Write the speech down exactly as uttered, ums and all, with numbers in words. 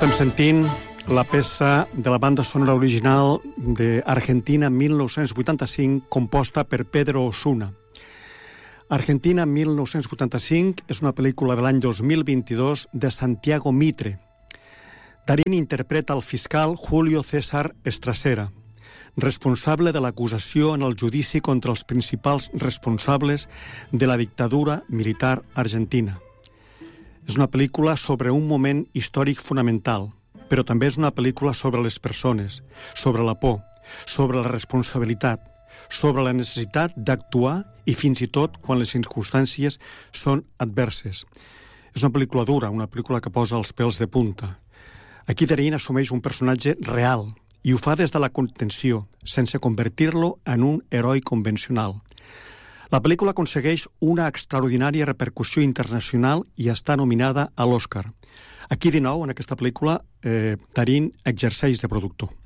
Estem sentint la peça de la banda sonora original d'Argentina mil nou-cents vuitanta-cinc, composta per Pedro Osuna. Argentina mil nou-cents vuitanta-cinc és una pel·lícula de l'any dos mil vint-i-dos de Santiago Mitre. Darín interpreta el fiscal Julio César Estracera, responsable de l'acusació en el judici contra els principals responsables de la dictadura militar argentina. És una pel·lícula sobre un moment històric fonamental, però també és una pel·lícula sobre les persones, sobre la por, sobre la responsabilitat, sobre la necessitat d'actuar i fins i tot quan les circumstàncies són adverses. És una pel·lícula dura, una pel·lícula que posa els pèls de punta. Aquí Darín assumeix un personatge real i ho fa des de la contenció, sense convertir-lo en un heroi convencional. La pel·lícula aconsegueix una extraordinària repercussió internacional i està nominada a l'Oscar. Aquí, de nou, en aquesta pel·lícula, eh, Darín exerceix de productor.